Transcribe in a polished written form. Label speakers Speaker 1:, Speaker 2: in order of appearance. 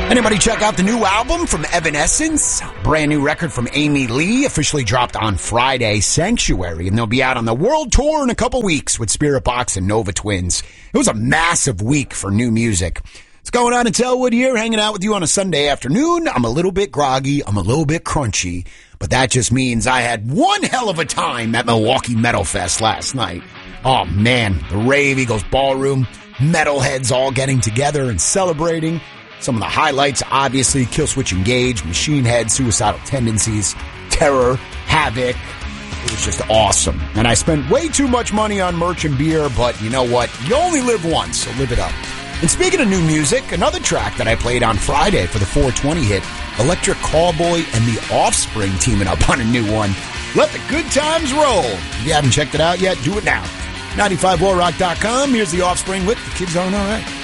Speaker 1: Anybody check out the new album from Evanescence? Brand new record from Amy Lee officially dropped on Friday, Sanctuary, and they'll be out on the world tour in a couple weeks with Spirit Box and Nova Twins. It was a massive week for new music. What's going on? It's Elwood here, hanging out with you on a Sunday afternoon. I'm a little bit groggy. I'm a little bit crunchy, but that just means I had one hell of a time at Milwaukee Metal Fest last night. Oh man, the Rave Eagles Ballroom, metalheads all getting together and celebrating. Some of the highlights, obviously, Killswitch Engage, Machine Head, Suicidal Tendencies, Terror, Havoc. It was just awesome. And I spent way too much money on merch and beer, but you know what? You only live once, so live it up. And speaking of new music, another track that I played on Friday for the 420 hit, Electric Callboy and The Offspring teaming up on a new one. Let the good times roll. If you haven't checked it out yet, do it now. 95WarRock.com. Here's The Offspring with The Kids Aren't Alright.